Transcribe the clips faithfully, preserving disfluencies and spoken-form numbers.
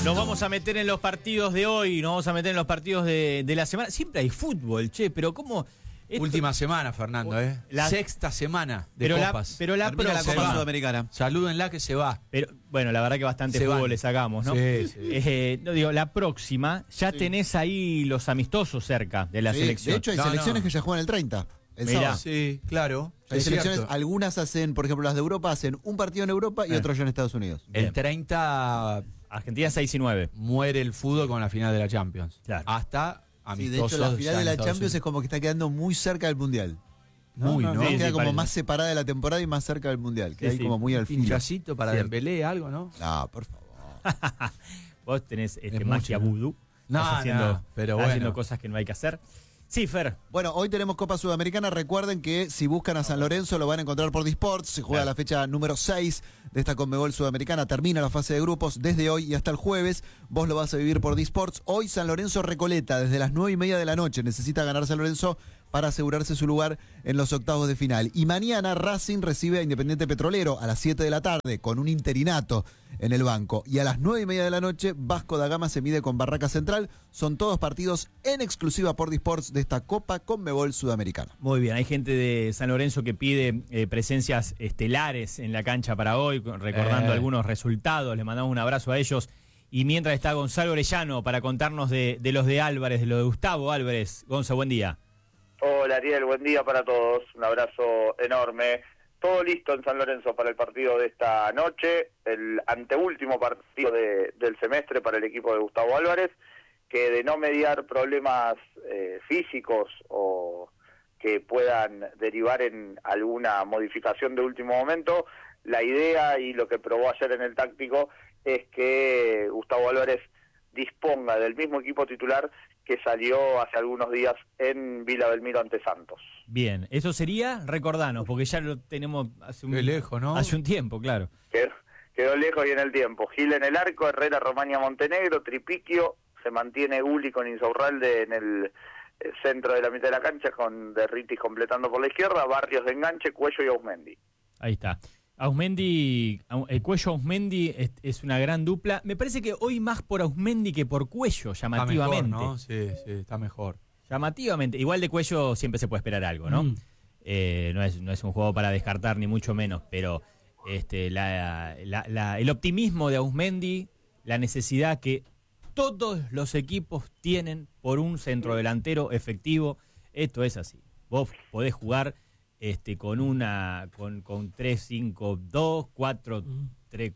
Nos vamos a meter en los partidos de hoy, nos vamos a meter en los partidos de, de la semana. Siempre hay fútbol, che, pero ¿cómo? Esto... Última semana, Fernando, ¿eh? La... Sexta semana de pero copas. La, pero la, Termina la Copa Sudamericana. Salúdenla que se va. Pero, bueno, la verdad que bastante se fútbol van. le sacamos, ¿no? Sí, sí. Eh, no digo, la próxima, ya sí. tenés ahí los amistosos cerca de la sí, selección. De hecho, hay no, selecciones no. que ya juegan el treinta. El Mirá. sábado. Sí, claro. Hay es selecciones, cierto. algunas hacen, por ejemplo, las de Europa hacen un partido en Europa y Eh. otro ya en Estados Unidos. El Bien. treinta Argentina seis y nueve. muere el fútbol con la final de la Champions. Claro. Hasta Sí, de amistosos. hecho, la final ya de en la Estados Champions Unidos. es como que está quedando muy cerca del Mundial. ¿no? Muy, no, ¿no? no, Sí, queda sí, como parece. más separada de la temporada y más cerca del Mundial. Queda Sí, ahí sí. como muy al filo. Pinchacito para Cierto. Dembélé, algo, ¿no? No, por favor. Vos tenés este, Es magia mucho, ¿no? vudú. No, Estás haciendo, no, pero bueno. haciendo cosas que no hay que hacer. Sí, Fer. Bueno, hoy tenemos Copa Sudamericana. Recuerden que si buscan a San Lorenzo lo van a encontrar por Disports. Se juega Claro. la fecha número seis de esta Conmebol Sudamericana. Termina la fase de grupos desde hoy y hasta el jueves. Vos lo vas a vivir por Disports. Hoy San Lorenzo Recoleta, desde las nueve y media de la noche. Necesita ganar San Lorenzo para asegurarse su lugar en los octavos de final. Y mañana Racing recibe a Independiente Petrolero a las siete de la tarde con un interinato en el banco. Y a las nueve y media de la noche Vasco da Gama se mide con Barraca Central. Son todos partidos en exclusiva por Disports de esta Copa Conmebol Sudamericana. Muy bien, hay gente de San Lorenzo que pide eh, presencias estelares en la cancha para hoy, recordando Eh. algunos resultados. Les mandamos un abrazo a ellos. Y mientras está Gonzalo Orellano para contarnos de, de los de Álvarez, de lo de Gustavo Álvarez. Gonza, buen día. Hola Ariel, buen día para todos, un abrazo enorme. Todo listo en San Lorenzo para el partido de esta noche, el anteúltimo partido de, del semestre para el equipo de Gustavo Álvarez, que de no mediar problemas eh, físicos o que puedan derivar en alguna modificación de último momento, la idea y lo que probó ayer en el táctico es que Gustavo Álvarez disponga del mismo equipo titular que salió hace algunos días en Vila Belmiro ante Santos. Bien, eso sería, recordanos, porque ya lo tenemos hace un, Qué lejos, ¿no? hace un tiempo, claro. Quedó, quedó lejos y en el tiempo. Gil en el arco, Herrera, Romaña, Montenegro, Tripiquio, se mantiene Uli con Insaurralde en el eh, centro de la mitad de la cancha, con Derritis completando por la izquierda, Barrios de enganche, Cuello y Ausmendi. Ahí está. Ausmendi, el Cuello Ausmendi es, es una gran dupla. Me parece que hoy más por Ausmendi que por Cuello, llamativamente. Está mejor, ¿no? Sí, sí, está mejor. Llamativamente. Igual de Cuello siempre se puede esperar algo, ¿no? Mm. Eh, no es, no es un juego para descartar, ni mucho menos, pero este, la, la, la, el optimismo de Ausmendi, la necesidad que todos los equipos tienen por un centrodelantero efectivo, esto es así. Vos podés jugar este, con una con, con tres cinco dos, cuatro tres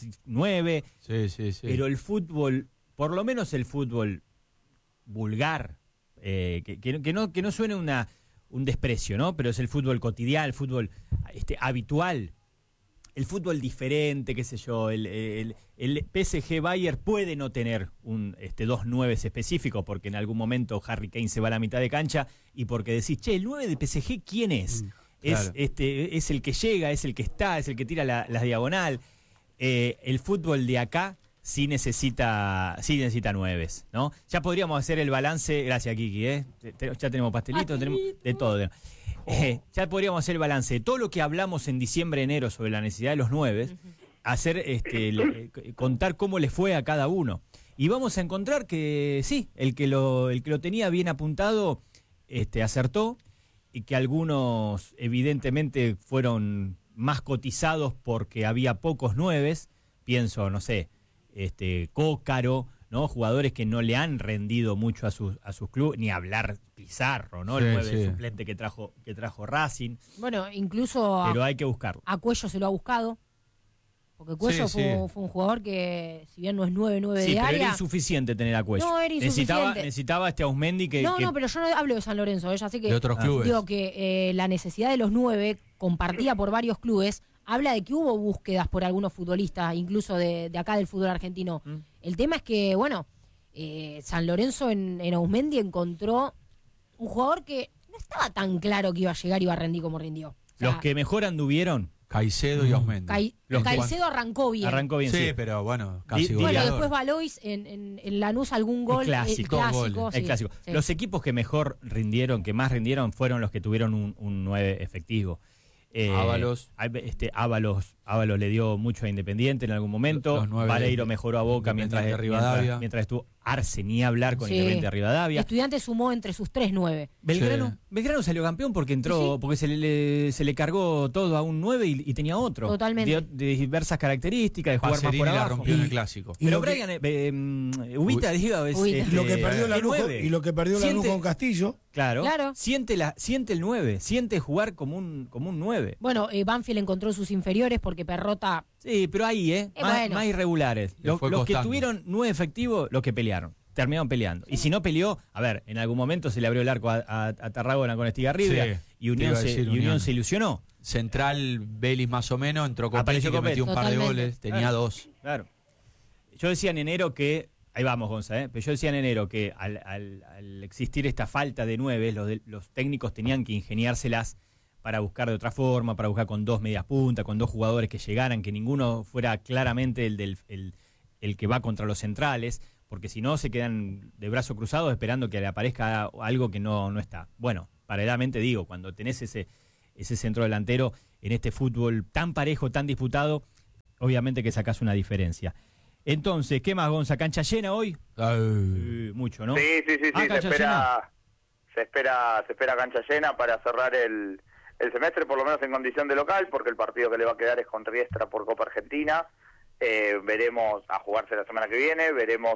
nueve, Sí, sí, sí. pero el fútbol, por lo menos el fútbol vulgar, eh, que, que, que no que no suene una un desprecio, ¿no? Pero es el fútbol cotidiano, el fútbol este, habitual, el fútbol diferente, qué sé yo, el, el, el P S G Bayern puede no tener un este, dos nueves específicos, porque en algún momento Harry Kane se va a la mitad de cancha y porque decís, che, el nueve de P S G, ¿quién es? Mm, es, claro. este, es el que llega, es el que está, es el que tira la, la diagonal. Eh, el fútbol de acá sí necesita sí necesita nueves, ¿no? Ya podríamos hacer el balance, gracias Kiki, ¿eh? Ya tenemos pastelitos, tenemos de todo. De, eh, ya podríamos hacer el balance de todo lo que hablamos en diciembre, enero sobre la necesidad de los nueves, uh-huh. hacer, este, le, contar cómo les fue a cada uno. Y vamos a encontrar que sí, el que lo, el que lo tenía bien apuntado este, acertó, y que algunos evidentemente fueron más cotizados porque había pocos nueves, pienso, no sé, este Cócaro, ¿no? Jugadores que no le han rendido mucho a sus a sus clubes, ni hablar Pizarro, ¿no? Sí, El nueve sí. suplente que trajo que trajo Racing. Bueno, incluso Pero a, hay que buscarlo. a Cuello se lo ha buscado, porque Cuello Sí, fue, sí. fue un jugador que, si bien no es nueve nueve Sí, de pero área... era insuficiente tener a Cuello. No, era necesitaba insuficiente. necesitaba este Ausmendi que no, que- no, pero yo no hablo de San Lorenzo, ella así que De otros Ah. clubes. digo que eh, la necesidad de los nueve, compartida por varios clubes, habla de que hubo búsquedas por algunos futbolistas, incluso de, de acá del fútbol argentino. ¿Mm? El tema es que, bueno, eh, San Lorenzo en, en Ausmendi encontró un jugador que no estaba tan claro que iba a llegar y iba a rendir como rindió. O sea, los que mejor anduvieron Caicedo y Ausmendi. Cai- los que- Caicedo arrancó bien. arrancó bien. Sí, Sí, pero bueno, casi Di- Bueno, goleador. después Valois en, en, en Lanús algún gol. El clásico. eh, Dos clásico, goles. el sí, clásico. sí. Los equipos que mejor rindieron, que más rindieron, fueron los que tuvieron un, un nueve efectivo. Eh, Ábalos. Este, Ábalos, Ábalos le dio mucho a Independiente en algún momento. Los nueve Vareiro mejoró a Boca mientras, Independiente Rivadavia. mientras, mientras estuvo Arce, ni hablar con Sí. Independiente de Rivadavia. Estudiante sumó entre sus tres nueve. Belgrano, Sí. Belgrano salió campeón porque entró, Sí, sí. porque se le, se le cargó todo a un nueve y, y tenía otro. Totalmente. De, de diversas características, de jugar más Pacerini por la abajo. rompió en Y- el clásico. y Pero lo que- Brian, eh, eh, mm, Ubita, digo, es Ubita. este, Y lo que perdió la es luz nueve. y lo que perdió la luz Siente- con Castillo. Claro, Claro. Siente, la, siente el nueve, siente jugar como un, como un nueve. Bueno, eh, Banfield encontró sus inferiores porque Perrota. Sí, pero ahí, ¿eh? Eh, más, bueno. más irregulares. Le Los, fue los que costando. tuvieron nueve efectivos, los que pelearon. Terminaron peleando. Y si no peleó, a ver, en algún momento se le abrió el arco a, a, a Tarragona con Estigarribia Sí, y te Unión, iba a se, decir y Unión Unión. se ilusionó. Central, Vélez más o menos, entró con Apareció que Copetti. metió un par de Totalmente. goles, tenía Claro. dos. Claro. Yo decía en enero que, ahí vamos, Gonza, ¿eh? Pero yo decía en enero que al, al- al existir esta falta de nueve, los, de- los técnicos tenían que ingeniárselas para buscar de otra forma, para buscar con dos medias puntas, con dos jugadores que llegaran, que ninguno fuera claramente el, del, el, el que va contra los centrales, porque si no se quedan de brazo cruzado esperando que le aparezca algo que no, no está. Bueno, paralelamente digo, cuando tenés ese, ese centro delantero en este fútbol tan parejo, tan disputado, obviamente que sacás una diferencia. Entonces, ¿qué más, Gonza? ¿Cancha llena hoy? Ay. Eh, mucho, ¿no? Sí, sí, sí, sí, Ah, se cancha espera, se espera, se espera cancha llena para cerrar el, el semestre, por lo menos en condición de local, porque el partido que le va a quedar es con Riestra por Copa Argentina. Eh, veremos a jugarse la semana que viene, veremos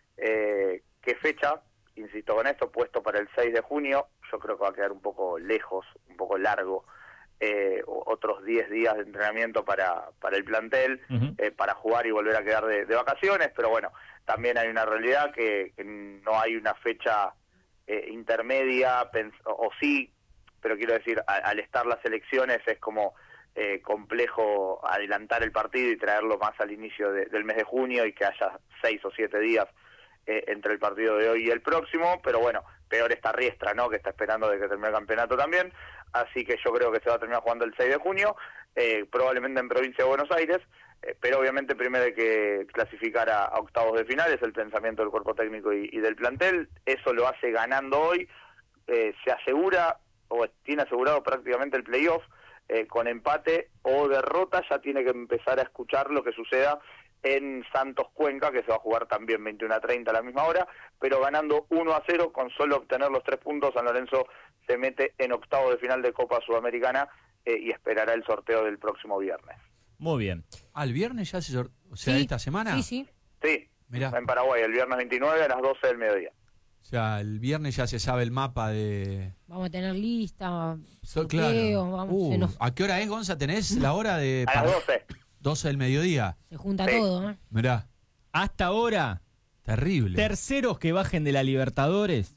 eh, qué fecha, insisto con esto, puesto para el seis de junio. Yo creo que va a quedar un poco lejos, un poco largo, eh, otros diez días de entrenamiento para, para el plantel, Ujú. eh, para jugar y volver a quedar de, de vacaciones, pero bueno, también hay una realidad que, que no hay una fecha eh, intermedia, pens- o, o sí, pero quiero decir, a- al estar las elecciones es como eh, complejo adelantar el partido y traerlo más al inicio de- del mes de junio y que haya seis o siete días eh, entre el partido de hoy y el próximo, pero bueno, peor está Riestra, ¿no?, que está esperando de que termine el campeonato también, así que yo creo que se va a terminar jugando el seis de junio, eh, probablemente en provincia de Buenos Aires, eh, pero obviamente primero hay que clasificar a, a octavos de final, es el pensamiento del cuerpo técnico y, y del plantel, eso lo hace ganando hoy, eh, se asegura o tiene asegurado prácticamente el playoff, eh, con empate o derrota ya tiene que empezar a escuchar lo que suceda en Santos Cuenca, que se va a jugar también veintiuno a treinta a la misma hora, pero ganando uno a cero, con solo obtener los tres puntos, San Lorenzo se mete en octavo de final de Copa Sudamericana eh, y esperará el sorteo del próximo viernes. Muy bien. Ah, el viernes ya se sor- o sea, Sí, esta semana. Sí, sí. Sí, Mirá. en Paraguay, el viernes veintinueve a las doce del mediodía. O sea, el viernes ya se sabe el mapa de. Vamos a tener lista, So- sorteo, vamos, Uh, se, nos- ¿A qué hora es, Gonza? ¿Tenés la hora de. A las doce. doce del mediodía. se junta Sí. todo, ¿eh? Mirá, Hasta ahora, terrible. terceros que bajen de la Libertadores.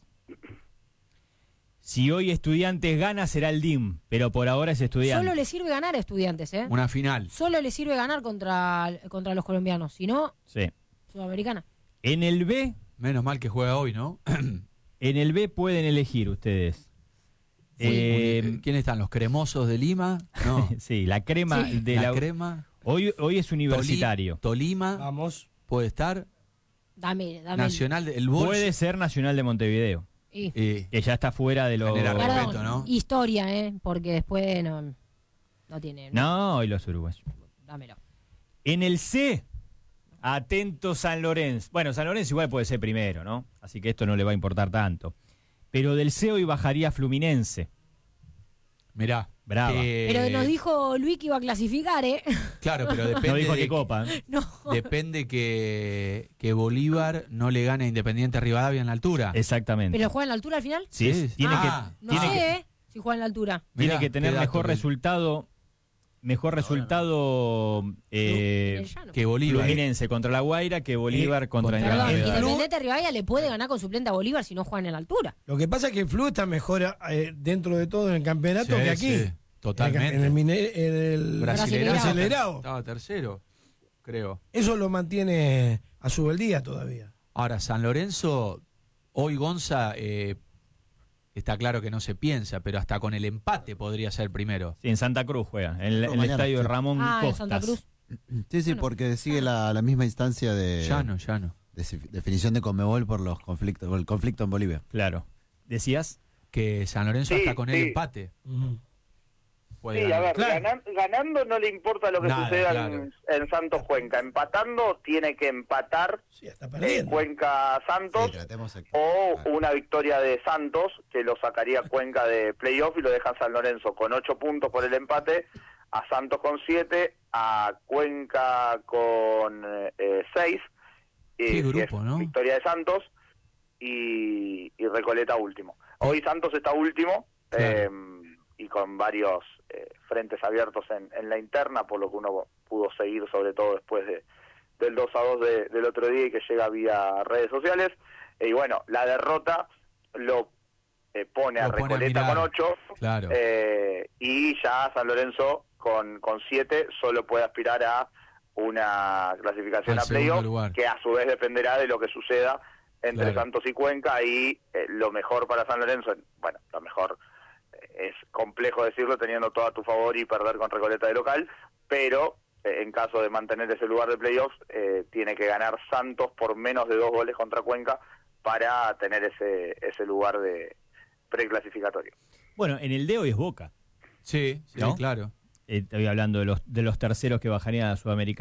Si hoy Estudiantes gana, será el D I M, pero por ahora es Estudiantes. Solo le sirve ganar a Estudiantes, ¿eh? Una final. Solo le sirve ganar contra, contra los colombianos. Si no, Sí. Sudamericana. En el B, Menos mal que juega hoy, ¿no? en el B pueden elegir ustedes. Eh, ¿Quiénes están? ¿Los cremosos de Lima? No. sí, la crema Sí. de la, la, crema. hoy hoy es universitario. Toli- Tolima. Vamos. Puede estar. Dame, dame. Nacional. de- El Bolso. Puede ser Nacional de Montevideo, Y- Eh, que ya está fuera de los. Genera Perdón, respeto, ¿no? historia, ¿eh? Porque después no, no tiene. No, y los uruguayos. Dámelo. En el C, atento San Lorenzo. Bueno, San Lorenzo igual puede ser primero, ¿no? Así que esto no le va a importar tanto. Pero del C hoy bajaría Fluminense. mirá. Brava. eh, Pero nos dijo Luis que iba a clasificar, ¿eh? Claro, pero depende. No dijo de qué copa. ¿eh? No. Depende que, que Bolívar no le gane a Independiente Rivadavia en la altura. Tiene ¿Pero juega en la altura al final? Sí, es- tiene Ah, que, No tiene sé, que, ¿eh? Si juega en la altura. tiene Mirá, que tener qué dato mejor que- resultado. Mejor resultado eh, En el llano. Que Bolívar. Fluminense contra La Guaira que Bolívar Eh, contra contra Perdón, el Independiente. Flu- Independiente Rivadavia le puede ganar con suplente a Bolívar si no juegan en la altura. Lo que pasa es que el Flu está mejor eh, dentro de todo en el campeonato Sí, que aquí. sí, totalmente. En el, mine- en el Brasileirao. Brasileirao. Estaba tercero, creo. Eso lo mantiene a su beldía todavía. Ahora, San Lorenzo, hoy Gonza, eh, está claro que no se piensa, pero hasta con el empate podría ser primero. Sí, en Santa Cruz juega, en, el- No, en el mañana, estadio de sí. Ramón Ah, en Costas. Santa Cruz. Sí, sí, Bueno. porque sigue la, la misma instancia de, Ya no, ya no. de si- definición de Conmebol por los conflictos, por el conflicto en Bolivia. Claro. ¿Decías? Que San Lorenzo Sí, hasta con el sí. empate. Ujú. puede Sí, a ganar. ver, Claro. ganan- ganando no le importa lo que Nada, suceda claro. en, en Santos Cuenca. Empatando tiene que empatar Sí, está eh, perdiendo. Cuenca Santos Sí, tratemos aquí. o Claro. una victoria de Santos que lo sacaría Cuenca de playoff y lo deja San Lorenzo con ocho puntos por el empate, a Santos con siete, a Cuenca con eh, seis. Qué grupo, ¿no? Victoria de Santos y, y Recoleta último. Hoy Santos está último. Claro. eh, y con varios eh, frentes abiertos en, en la interna, por lo que uno pudo seguir, sobre todo después de, del dos a dos de, del otro día y que llega vía redes sociales. Eh, y bueno, la derrota lo eh, pone a Lo pone a Recoleta mirar. con ocho, Claro. eh, y ya San Lorenzo con, con siete solo puede aspirar a una clasificación Al a segundo playoff, lugar. que a su vez dependerá de lo que suceda entre Claro. Santos y Cuenca, y eh, lo mejor para San Lorenzo, bueno, lo mejor es complejo decirlo teniendo todo a tu favor y perder con Recoleta de local, pero eh, en caso de mantener ese lugar de playoffs, eh, tiene que ganar Santos por menos de dos goles contra Cuenca para tener ese ese lugar de preclasificatorio. Bueno, en el de hoy es Boca. Sí, sí, ¿No? claro. Eh, estoy hablando de los, de los terceros que bajarían a Sudamericana.